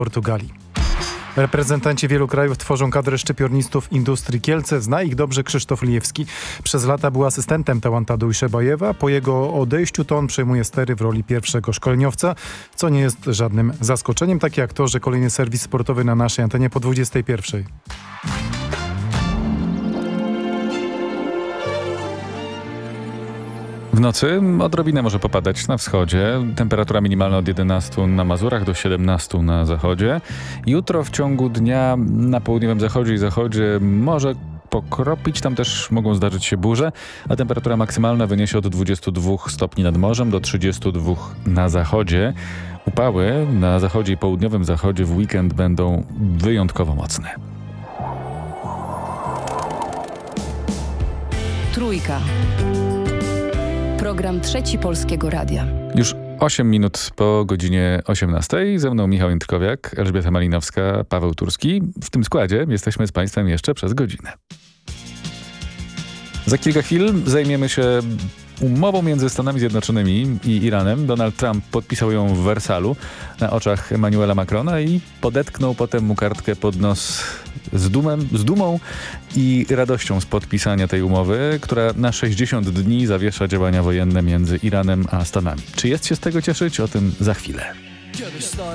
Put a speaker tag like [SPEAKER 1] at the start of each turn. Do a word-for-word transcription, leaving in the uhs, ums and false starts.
[SPEAKER 1] Portugalii. Reprezentanci wielu krajów tworzą kadrę szczypiornistów Industrii Kielce. Zna ich dobrze Krzysztof Lijewski. Przez lata był asystentem Tałanta Dujszebajewa. Po jego odejściu to on przejmuje stery w roli pierwszego szkoleniowca, co nie jest żadnym zaskoczeniem. Tak jak to, że kolejny serwis sportowy na naszej antenie po dwudziestej pierwszej.
[SPEAKER 2] W nocy odrobinę może popadać na wschodzie. Temperatura minimalna od jedenastu na Mazurach do siedemnastu na zachodzie. Jutro w ciągu dnia na południowym zachodzie i zachodzie może pokropić, tam też mogą zdarzyć się burze, a temperatura maksymalna wyniesie od dwudziestu dwóch stopni nad morzem do trzydziestu dwóch na zachodzie. Upały na zachodzie i południowym zachodzie w weekend będą wyjątkowo mocne.
[SPEAKER 3] Trójka. Program Trzeci Polskiego Radia.
[SPEAKER 2] Już osiem minut po godzinie osiemnastej. Ze mną Michał Jędrkowiak, Elżbieta Malinowska, Paweł Turski. W tym składzie jesteśmy z Państwem jeszcze przez godzinę. Za kilka chwil zajmiemy się umową między Stanami Zjednoczonymi i Iranem. Donald Trump podpisał ją w Wersalu na oczach Emmanuela Macrona i podetknął potem mu kartkę pod nos z, dumem, z dumą i radością z podpisania tej umowy, która na sześćdziesiąt dni zawiesza działania wojenne między Iranem a Stanami. Czy jest się z tego cieszyć? O tym za chwilę.